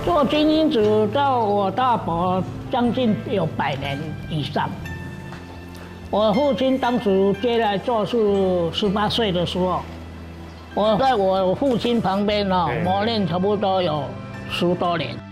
做精英组到我大伯将近有100年以上。我父亲当时接来做是18岁的时候，我在我父亲旁边磨练差不多有10多年。